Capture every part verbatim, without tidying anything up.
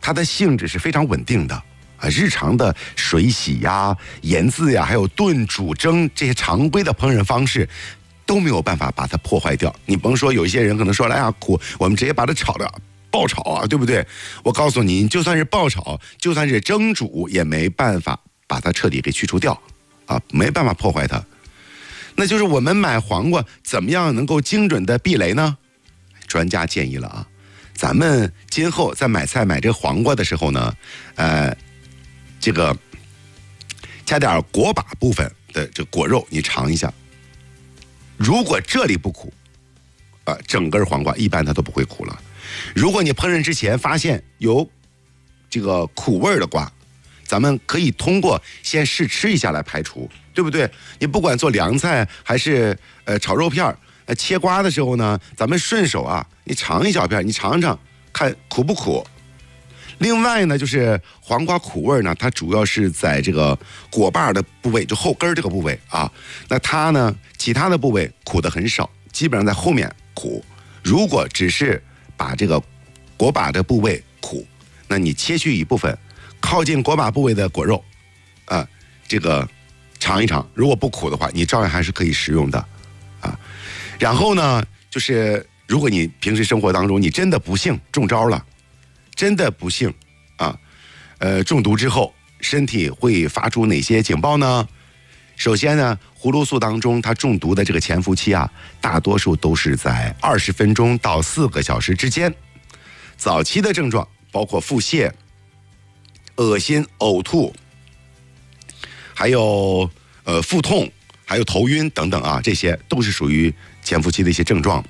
它的性质是非常稳定的啊，日常的水洗呀、腌制呀，还有炖、煮、蒸这些常规的烹饪方式，都没有办法把它破坏掉。你甭说有一些人可能说了，哎呀苦，我们直接把它炒的爆炒啊，对不对？我告诉你，就算是爆炒，就算是蒸煮，也没办法把它彻底给去除掉啊，没办法破坏它。那就是我们买黄瓜怎么样能够精准的避雷呢？专家建议了啊，咱们今后在买菜买这个黄瓜的时候呢，呃，这个加点果把部分的这果肉，你尝一下。如果这里不苦，呃，整根黄瓜一般它都不会苦了。如果你烹饪之前发现有这个苦味的瓜，咱们可以通过先试吃一下来排除，对不对？你不管做凉菜还是呃炒肉片呃切瓜的时候呢，咱们顺手啊，你尝一小片，你尝尝看苦不苦。另外呢，就是黄瓜苦味呢，它主要是在这个果瓣的部位，就后根这个部位啊。那它呢，其他的部位苦的很少，基本上在后面苦。如果只是把这个果把的部位苦，那你切去一部分，靠近果把部位的果肉，啊，这个尝一尝，如果不苦的话，你照样还是可以食用的，啊。然后呢，就是如果你平时生活当中你真的不幸中招了，真的不幸啊，呃，中毒之后，身体会发出哪些警报呢？首先呢，葫芦素当中它中毒的这个潜伏期啊，大多数都是在二十分钟到四个小时之间。早期的症状包括腹泻、恶心、呕吐，还有呃腹痛，还有头晕等等啊，这些都是属于潜伏期的一些症状。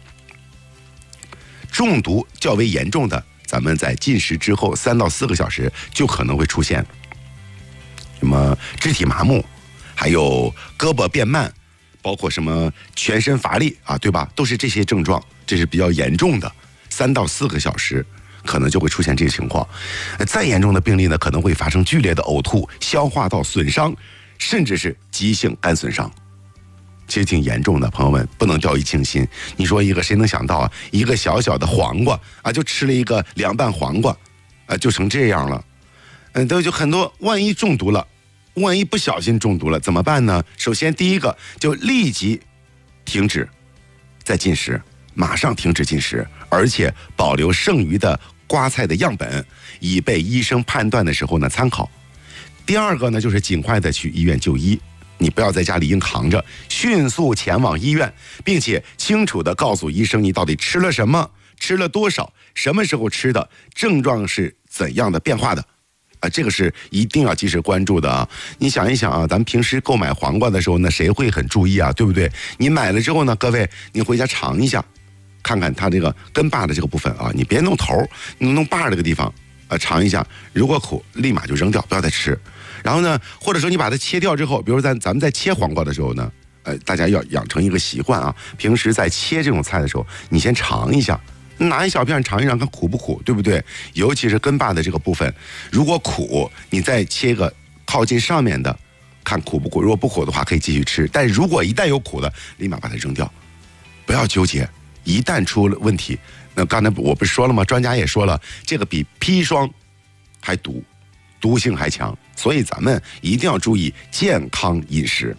中毒较为严重的，咱们在进食之后三到四个小时就可能会出现什么肢体麻木，还有胳膊变慢，包括什么全身乏力啊，对吧？都是这些症状，这是比较严重的，三到四个小时可能就会出现这个情况。再严重的病例呢，可能会发生剧烈的呕吐、消化道损伤，甚至是急性肝损伤。其实挺严重的，朋友们不能掉以轻心。你说一个谁能想到啊，一个小小的黄瓜啊，就吃了一个凉拌黄瓜，啊，就成这样了。嗯，都就很多，万一中毒了，万一不小心中毒了怎么办呢？首先第一个就立即停止再进食，马上停止进食，而且保留剩余的瓜菜的样本，以备医生判断的时候呢参考。第二个呢，就是尽快的去医院就医。你不要在家里硬扛着，迅速前往医院，并且清楚地告诉医生你到底吃了什么，吃了多少，什么时候吃的，症状是怎样的变化的，啊，这个是一定要及时关注的啊！你想一想啊，咱们平时购买黄瓜的时候呢，谁会很注意啊，对不对？你买了之后呢，各位你回家尝一下，看看它这个根把的这个部分啊，你别弄头，你弄把这个地方，呃，尝一下，如果苦，立马就扔掉，不要再吃。然后呢，或者说你把它切掉之后，比如咱咱们在切黄瓜的时候呢，呃，大家要养成一个习惯啊，平时在切这种菜的时候，你先尝一下，拿一小片尝一尝，看苦不苦，对不对？尤其是根把的这个部分，如果苦，你再切个靠近上面的，看苦不苦。如果不苦的话，可以继续吃。但如果一旦有苦的，立马把它扔掉，不要纠结。一旦出了问题，那刚才我不是说了吗？专家也说了，这个比砒霜还毒，毒性还强。所以咱们一定要注意健康饮食。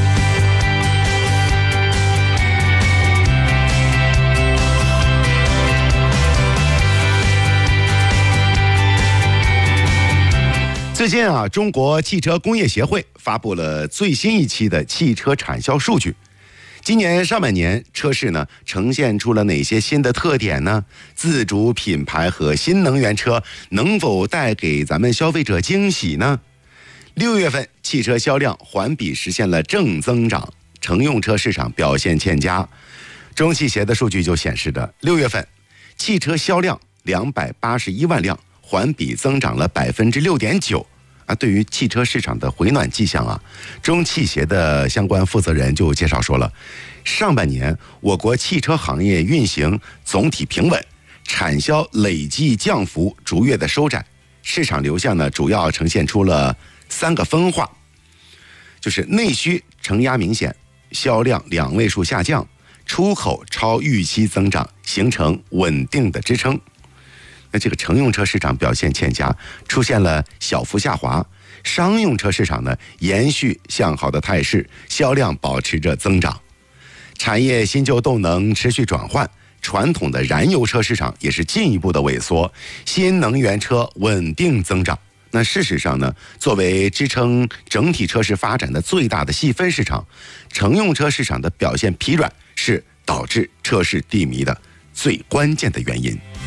最近啊，中国汽车工业协会发布了最新一期的汽车产销数据。今年上半年，车市呢呈现出了哪些新的特点呢？自主品牌和新能源车能否带给咱们消费者惊喜呢？六月份汽车销量环比实现了正增长，乘用车市场表现欠佳。中汽协的数据就显示的，六月份汽车销量两百八十一万辆，环比增长了百分之六点九。啊，对于汽车市场的回暖迹象啊，中汽协的相关负责人就介绍说了，上半年我国汽车行业运行总体平稳，产销累计降幅逐月的收窄，市场流向呢主要呈现出了三个分化，就是内需承压明显，销量两位数下降，出口超预期增长，形成稳定的支撑。 那这个乘用车市场表现欠佳，出现了小幅下滑。商用车市场呢，延续向好的态势，销量保持着增长。产业新旧动能持续转换，传统的燃油车市场也是进一步的萎缩，新能源车稳定增长。那事实上呢，作为支撑整体车市发展的最大的细分市场，乘用车市场的表现疲软是导致车市低迷的最关键的原因。